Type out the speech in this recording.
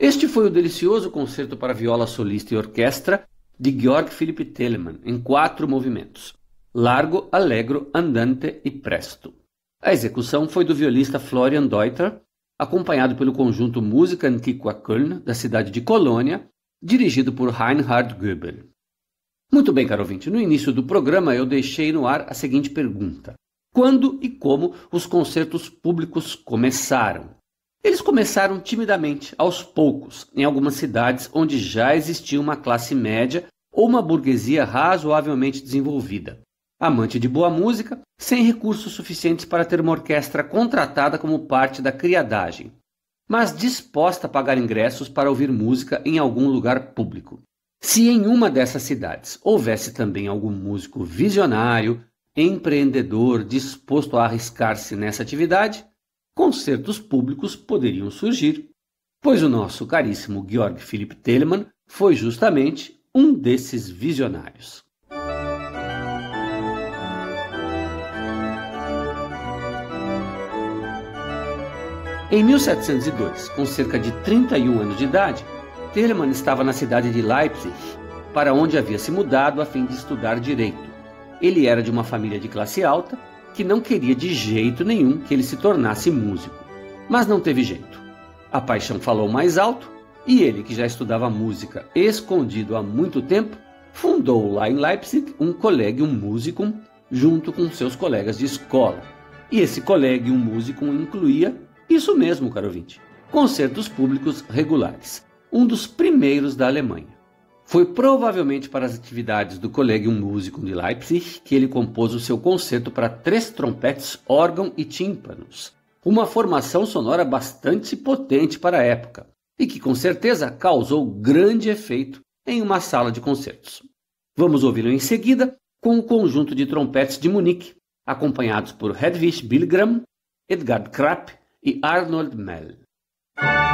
Este foi o delicioso concerto para viola solista e orquestra de Georg Philipp Telemann, em 4 movimentos: largo, allegro, andante e presto. A execução foi do violista Florian Deuter, acompanhado pelo conjunto Música Antiqua Köln, da cidade de Colônia, dirigido por Reinhard Goebel. Muito bem, caro ouvinte, no início do programa eu deixei no ar a seguinte pergunta: quando e como os concertos públicos começaram? Eles começaram timidamente, aos poucos, em algumas cidades onde já existia uma classe média ou uma burguesia razoavelmente desenvolvida, amante de boa música, sem recursos suficientes para ter uma orquestra contratada como parte da criadagem, mas disposta a pagar ingressos para ouvir música em algum lugar público. Se em uma dessas cidades houvesse também algum músico visionário, empreendedor, disposto a arriscar-se nessa atividade, concertos públicos poderiam surgir, pois o nosso caríssimo Georg Philipp Telemann foi justamente um desses visionários. Em 1702, com cerca de 31 anos de idade, Telemann estava na cidade de Leipzig, para onde havia se mudado a fim de estudar direito. Ele era de uma família de classe alta, que não queria de jeito nenhum que ele se tornasse músico. Mas não teve jeito. A paixão falou mais alto e ele, que já estudava música escondido há muito tempo, fundou lá em Leipzig um Collegium Musicum junto com seus colegas de escola. E esse Collegium Musicum incluía isso mesmo, caro ouvinte, concertos públicos regulares, um dos primeiros da Alemanha. Foi provavelmente para as atividades do Collegium Musicum de Leipzig que ele compôs o seu concerto para 3 trompetes, órgão e tímpanos, uma formação sonora bastante potente para a época e que com certeza causou grande efeito em uma sala de concertos. Vamos ouvi-lo em seguida com o conjunto de trompetes de Munique, acompanhados por Hedwig Bilgram, Edgard Krapp e Arnold Mell.